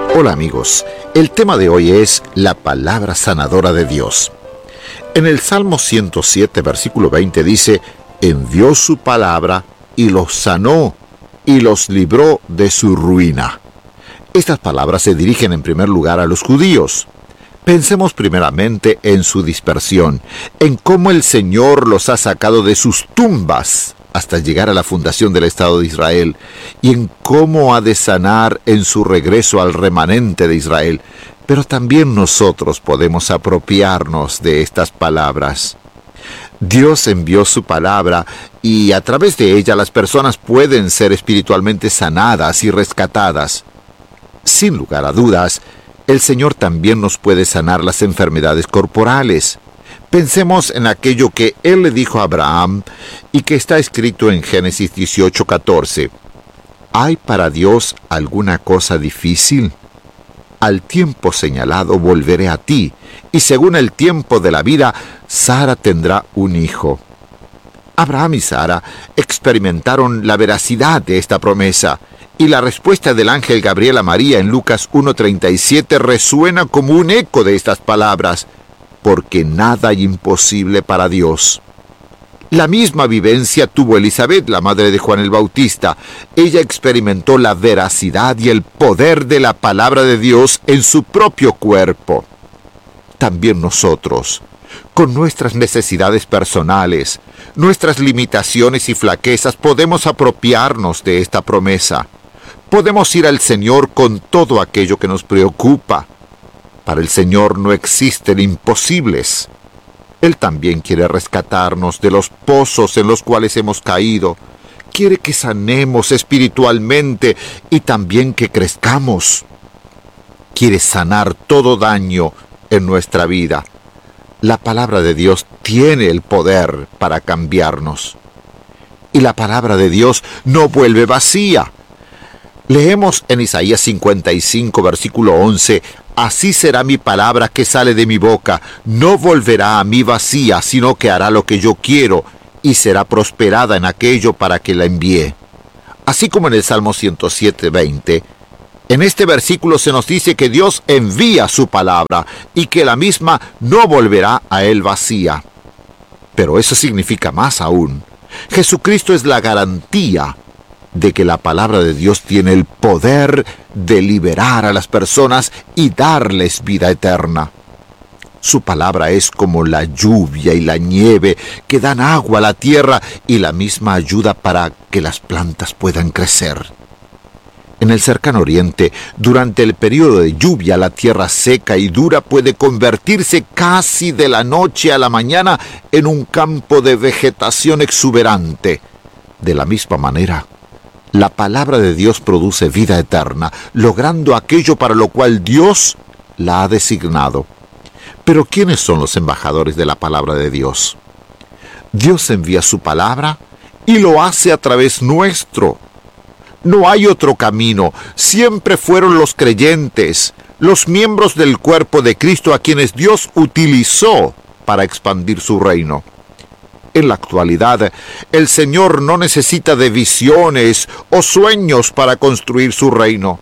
Hola amigos, el tema de hoy es la palabra sanadora de Dios. En el Salmo 107, versículo 20 dice: envió su palabra y los sanó y los libró de su ruina. Estas palabras se dirigen en primer lugar a los judíos. Pensemos primeramente en su dispersión, en cómo el Señor los ha sacado de sus tumbas hasta llegar a la fundación del Estado de Israel, y en cómo ha de sanar en su regreso al remanente de Israel. Pero también nosotros podemos apropiarnos de estas palabras. Dios envió su palabra y a través de ella las personas pueden ser espiritualmente sanadas y rescatadas. Sin lugar a dudas, el Señor también nos puede sanar las enfermedades corporales. Pensemos en aquello que Él le dijo a Abraham y que está escrito en Génesis 18:14. ¿Hay para Dios alguna cosa difícil? Al tiempo señalado volveré a ti, y según el tiempo de la vida, Sara tendrá un hijo. Abraham y Sara experimentaron la veracidad de esta promesa, y la respuesta del ángel Gabriel a María en Lucas 1:37 resuena como un eco de estas palabras, porque nada hay imposible para Dios. La misma vivencia tuvo Elizabeth, la madre de Juan el Bautista. Ella experimentó la veracidad y el poder de la palabra de Dios en su propio cuerpo. También nosotros, con nuestras necesidades personales, nuestras limitaciones y flaquezas, podemos apropiarnos de esta promesa. Podemos ir al Señor con todo aquello que nos preocupa. Para el Señor no existen imposibles. Él también quiere rescatarnos de los pozos en los cuales hemos caído. Quiere que sanemos espiritualmente y también que crezcamos. Quiere sanar todo daño en nuestra vida. La palabra de Dios tiene el poder para cambiarnos. Y la palabra de Dios no vuelve vacía. Leemos en Isaías 55, versículo 11, «Así será mi palabra que sale de mi boca, no volverá a mí vacía, sino que hará lo que yo quiero, y será prosperada en aquello para que la envíe». Así como en el Salmo 107, 20, en este versículo se nos dice que Dios envía su palabra, y que la misma no volverá a él vacía. Pero eso significa más aún. Jesucristo es la garantía de que la palabra de Dios tiene el poder de liberar a las personas y darles vida eterna. Su palabra es como la lluvia y la nieve que dan agua a la tierra y la misma ayuda para que las plantas puedan crecer. En el cercano oriente, durante el periodo de lluvia, la tierra seca y dura puede convertirse casi de la noche a la mañana en un campo de vegetación exuberante. De la misma manera, la palabra de Dios produce vida eterna, logrando aquello para lo cual Dios la ha designado. Pero ¿quiénes son los embajadores de la palabra de Dios? Dios envía su palabra y lo hace a través nuestro. No hay otro camino. Siempre fueron los creyentes, los miembros del cuerpo de Cristo a quienes Dios utilizó para expandir su reino. En la actualidad, el Señor no necesita de visiones o sueños para construir su reino.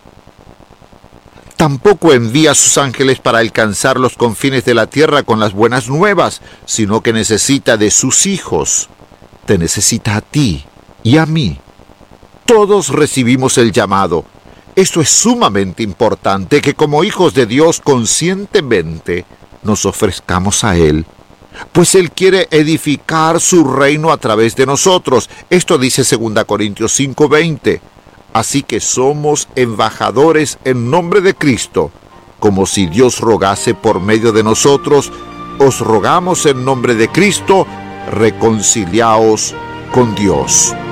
Tampoco envía a sus ángeles para alcanzar los confines de la tierra con las buenas nuevas, sino que necesita de sus hijos. Te necesita a ti y a mí. Todos recibimos el llamado. Esto es sumamente importante, que como hijos de Dios conscientemente nos ofrezcamos a Él, pues Él quiere edificar su reino a través de nosotros. Esto dice 2 Corintios 5:20. Así que somos embajadores en nombre de Cristo, como si Dios rogase por medio de nosotros. Os rogamos en nombre de Cristo, reconciliaos con Dios.